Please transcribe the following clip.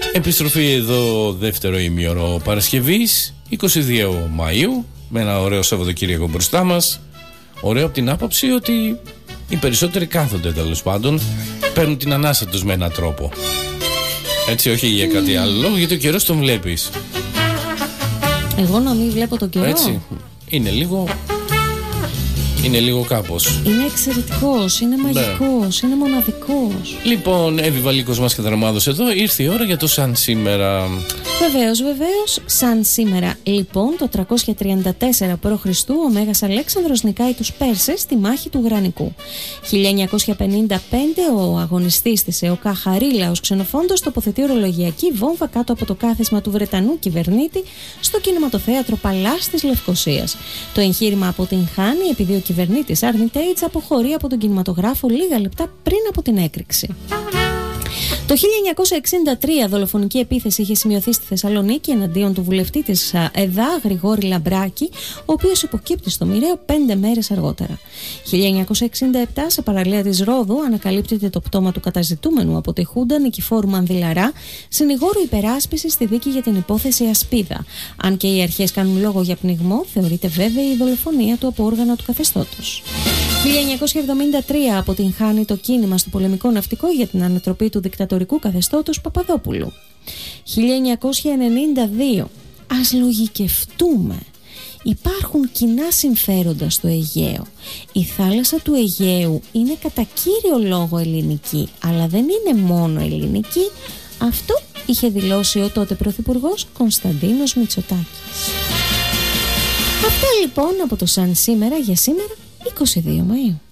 Επιστροφή εδώ δεύτερο ημίωρο Παρασκευής 22 Μαΐου με ένα ωραίο Σαββατοκύριακο μπροστά μας. Ωραίο από την άποψη ότι οι περισσότεροι κάθονται, τέλος πάντων, παίρνουν την ανάσα τους με έναν τρόπο. Έτσι, όχι για κάτι άλλο λόγο, γιατί ο καιρός τον βλέπεις. Εγώ να μην βλέπω τον καιρό. Έτσι, είναι λίγο κάπως. Είναι εξαιρετικός, είναι μαγικός, είναι μοναδικός. Λοιπόν, Εύη μας και δραμάδος εδώ, ήρθε η ώρα για το σαν σήμερα. Βεβαίως, σαν σήμερα. Λοιπόν, το 334 π.Χ. ο Μέγας Αλέξανδρος νικάει τους Πέρσες στη μάχη του Γρανικού. 1955 ο αγωνιστής της ΕΟΚΑ Χαρίλαος Ξενοφόντος τοποθετεί ορολογιακή βόμβα κάτω από το κάθισμα του Βρετανού κυβερνήτη στο κινηματοθέατρο Παλάς της Λευκωσίας. Το εγχείρημα αποτυγχάνει επειδή ο κυβερνήτης Άρνι Τέιτς αποχωρεί από τον κινηματογράφο λίγα λεπτά πριν από την έκρηξη. Το 1963 δολοφονική επίθεση είχε σημειωθεί στη Θεσσαλονίκη εναντίον του βουλευτή της ΕΔΑ Γρηγόρη Λαμπράκη, ο οποίος υποκύπτει στο μοιραίο 5 μέρες αργότερα. 1967 σε παραλία της Ρόδου ανακαλύπτεται το πτώμα του καταζητούμενου από τη Χούντα Νικηφόρου Μανδυλαρά, συνηγόρου υπεράσπισης στη δίκη για την υπόθεση Ασπίδα. Αν και οι αρχές κάνουν λόγο για πνιγμό, θεωρείται βέβαιη η δολοφονία του από όργανα του καθεστώτος. 1973 αποτυγχάνει το κίνημα στο πολεμικό ναυτικό για την ανατροπή του δικτατορικού καθεστώτος Παπαδόπουλου. 1992. Ας λογικευτούμε. Υπάρχουν κοινά συμφέροντα στο Αιγαίο. Η θάλασσα του Αιγαίου είναι κατά κύριο λόγο ελληνική, αλλά δεν είναι μόνο ελληνική. Αυτό είχε δηλώσει ο τότε Πρωθυπουργός Κωνσταντίνος Μητσοτάκης. Αυτά λοιπόν από το σαν σήμερα για σήμερα 22 Μαΐου.